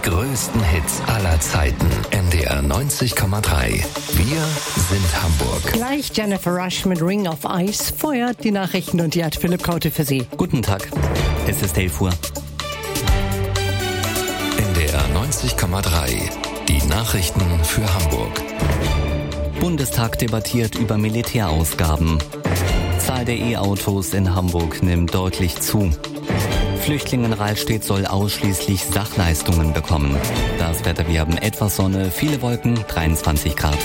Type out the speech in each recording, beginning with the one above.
größten Hits aller Zeiten. NDR 90,3. Wir sind Hamburg. Gleich Jennifer Rush mit Ring of Ice. Vorher die Nachrichten und die hat Philipp Kaute für Sie. Guten Tag. Es ist 11 Uhr. NDR 90,3. Die Nachrichten für Hamburg. Bundestag debattiert über Militärausgaben. Zahl der E-Autos in Hamburg nimmt deutlich zu. Flüchtling in Rahlstedt soll ausschließlich Sachleistungen bekommen. Das Wetter, wir haben etwas Sonne, viele Wolken, 23 Grad.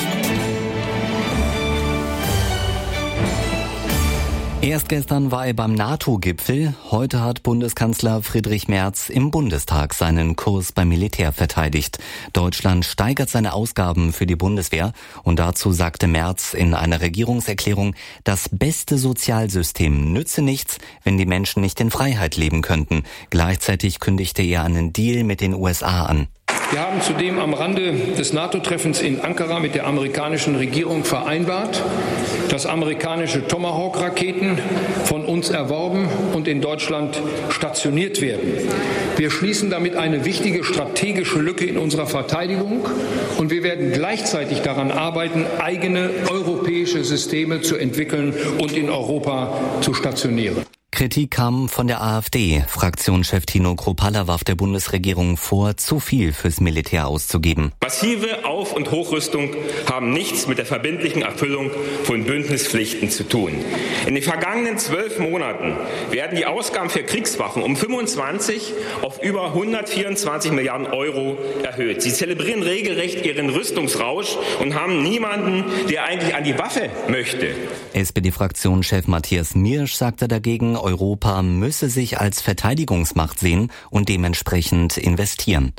Erst gestern war er beim NATO-Gipfel. Heute hat Bundeskanzler Friedrich Merz im Bundestag seinen Kurs beim Militär verteidigt. Deutschland steigert seine Ausgaben für die Bundeswehr. Und dazu sagte Merz in einer Regierungserklärung, das beste Sozialsystem nütze nichts, wenn die Menschen nicht in Freiheit leben könnten. Gleichzeitig kündigte er einen Deal mit den USA an. Wir haben zudem am Rande des NATO-Treffens in Ankara mit der amerikanischen Regierung vereinbart, dass amerikanische Tomahawk-Raketen von uns erworben und in Deutschland stationiert werden. Wir schließen damit eine wichtige strategische Lücke in unserer Verteidigung und wir werden gleichzeitig daran arbeiten, eigene europäische Systeme zu entwickeln und in Europa zu stationieren. Kritik kam von der AfD. Fraktionschef Tino Kruppalla warf der Bundesregierung vor, zu viel fürs Militär auszugeben. Massive Auf- und Hochrüstung haben nichts mit der verbindlichen Erfüllung von Bündnispflichten zu tun. In den vergangenen 12 Monaten werden die Ausgaben für Kriegswaffen um 25 auf über 124 Milliarden Euro erhöht. Sie zelebrieren regelrecht ihren Rüstungsrausch und haben niemanden, der eigentlich an die Waffe möchte. SPD-Fraktionschef Matthias Miersch sagte dagegen, Europa müsse sich als Verteidigungsmacht sehen und dementsprechend investieren.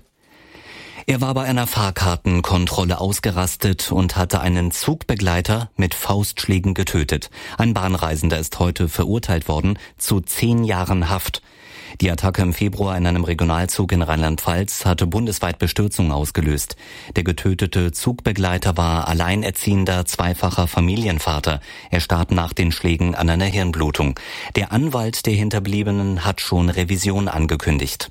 Er war bei einer Fahrkartenkontrolle ausgerastet und hatte einen Zugbegleiter mit Faustschlägen getötet. Ein Bahnreisender ist heute verurteilt worden zu 10 Jahren Haft. Die Attacke im Februar in einem Regionalzug in Rheinland-Pfalz hatte bundesweit Bestürzung ausgelöst. Der getötete Zugbegleiter war alleinerziehender, zweifacher Familienvater. Er starb nach den Schlägen an einer Hirnblutung. Der Anwalt der Hinterbliebenen hat schon Revision angekündigt.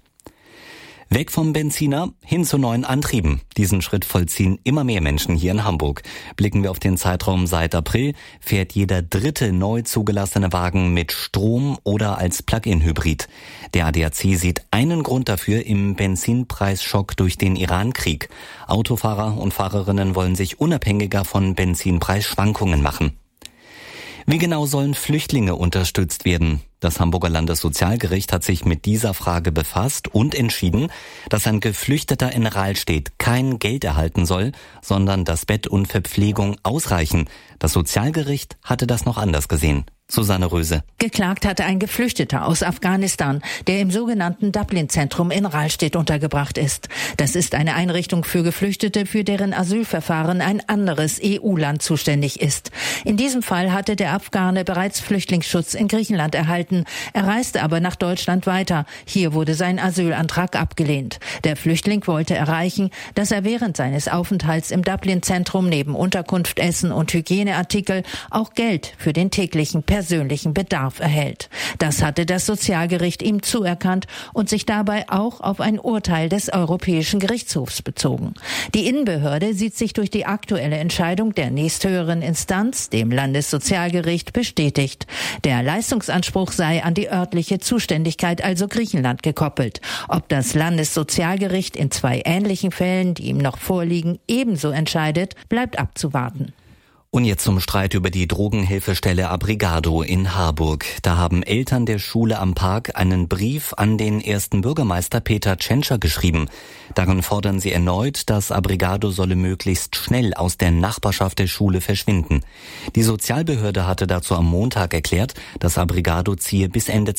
Weg vom Benziner hin zu neuen Antrieben. Diesen Schritt vollziehen immer mehr Menschen hier in Hamburg. Blicken wir auf den Zeitraum seit April, fährt jeder dritte neu zugelassene Wagen mit Strom oder als Plug-in-Hybrid. Der ADAC sieht einen Grund dafür im Benzinpreisschock durch den Iran-Krieg. Autofahrer und Fahrerinnen wollen sich unabhängiger von Benzinpreisschwankungen machen. Wie genau sollen Flüchtlinge unterstützt werden? Das Hamburger Landessozialgericht hat sich mit dieser Frage befasst und entschieden, dass ein Geflüchteter in Rahlstedt kein Geld erhalten soll, sondern dass Bett und Verpflegung ausreichen. Das Sozialgericht hatte das noch anders gesehen. Susanne Röse. Geklagt hatte ein Geflüchteter aus Afghanistan, der im sogenannten Dublin-Zentrum in Rahlstedt untergebracht ist. Das ist eine Einrichtung für Geflüchtete, für deren Asylverfahren ein anderes EU-Land zuständig ist. In diesem Fall hatte der Afghane bereits Flüchtlingsschutz in Griechenland erhalten. Er reiste aber nach Deutschland weiter. Hier wurde sein Asylantrag abgelehnt. Der Flüchtling wollte erreichen, dass er während seines Aufenthalts im Dublin-Zentrum neben Unterkunft, Essen und Hygieneartikel auch Geld für den täglichen persönlichen Bedarf erhält. Das hatte das Sozialgericht ihm zuerkannt und sich dabei auch auf ein Urteil des Europäischen Gerichtshofs bezogen. Die Innenbehörde sieht sich durch die aktuelle Entscheidung der nächsthöheren Instanz, dem Landessozialgericht, bestätigt. Der Leistungsanspruch sei an die örtliche Zuständigkeit, also Griechenland, gekoppelt. Ob das Landessozialgericht in 2 ähnlichen Fällen, die ihm noch vorliegen, ebenso entscheidet, bleibt abzuwarten. Und jetzt zum Streit über die Drogenhilfestelle Abrigado in Harburg. Da haben Eltern der Schule am Park einen Brief an den ersten Bürgermeister Peter Tschentscher geschrieben. Darin fordern sie erneut, das Abrigado solle möglichst schnell aus der Nachbarschaft der Schule verschwinden. Die Sozialbehörde hatte dazu am Montag erklärt, das Abrigado ziehe bis Ende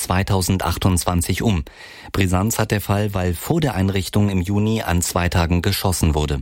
2028 um. Brisanz hat der Fall, weil vor der Einrichtung im Juni an 2 Tagen geschossen wurde.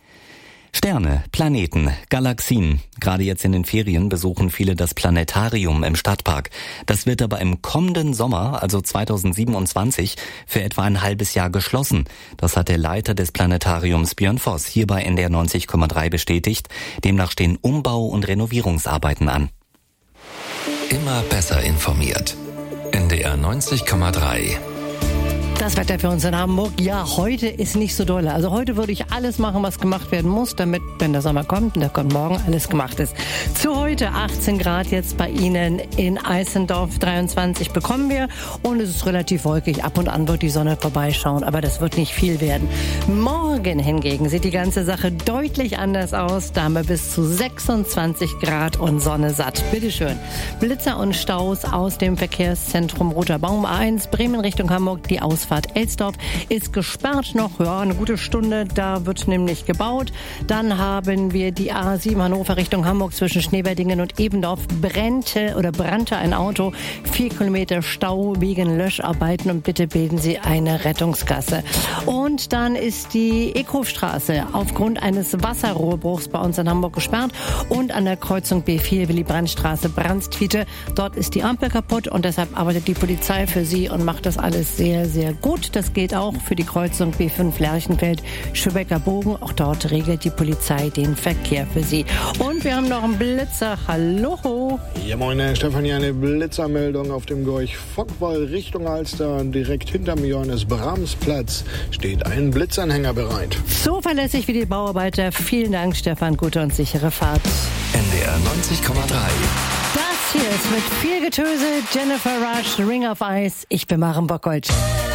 Sterne, Planeten, Galaxien. Gerade jetzt in den Ferien besuchen viele das Planetarium im Stadtpark. Das wird aber im kommenden Sommer, also 2027, für etwa ein halbes Jahr geschlossen. Das hat der Leiter des Planetariums Björn Voss hier bei NDR 90,3 bestätigt. Demnach stehen Umbau- und Renovierungsarbeiten an. Immer besser informiert. NDR 90,3. Das Wetter für uns in Hamburg, ja, heute ist nicht so doll. Also heute würde ich alles machen, was gemacht werden muss, damit, wenn der Sommer kommt, und der kommt morgen, alles gemacht ist. Zu heute 18 Grad jetzt bei Ihnen in Eisendorf, 23 bekommen wir und es ist relativ wolkig. Ab und an wird die Sonne vorbeischauen, aber das wird nicht viel werden. Morgen hingegen sieht die ganze Sache deutlich anders aus. Da haben wir bis zu 26 Grad und Sonne satt. Bitteschön. Blitzer und Staus aus dem Verkehrszentrum Roter Baum A1, Bremen Richtung Hamburg, die Ausfahrt Elsdorf ist gesperrt noch, ja, eine gute Stunde, da wird nämlich gebaut. Dann haben wir die A7 Hannover Richtung Hamburg zwischen Schneewerdingen und Ebendorf, brannte ein Auto, 4 Kilometer Stau wegen Löscharbeiten und bitte bilden Sie eine Rettungsgasse. Und dann ist die Ekrofstraße aufgrund eines Wasserrohrbruchs bei uns in Hamburg gesperrt und an der Kreuzung B4 Willy-Brandt-Straße Brandstwiete, dort ist die Ampel kaputt und deshalb arbeitet die Polizei für Sie und macht das alles sehr, sehr gut. Das geht auch für die Kreuzung B5 Lerchenfeld, Schöbecker Bogen. Auch dort regelt die Polizei den Verkehr für Sie. Und wir haben noch einen Blitzer. Hallo. Ja, moin, Stefan, hier eine Blitzermeldung auf dem Gorch-Fockball Richtung Alster. Direkt hinterm Johannes-Brahms-Platz steht ein Blitzanhänger bereit. So verlässlich wie die Bauarbeiter. Vielen Dank, Stefan. Gute und sichere Fahrt. NDR 90,3. Das hier ist mit viel Getöse Jennifer Rush, Ring of Ice. Ich bin Maren Bockholz.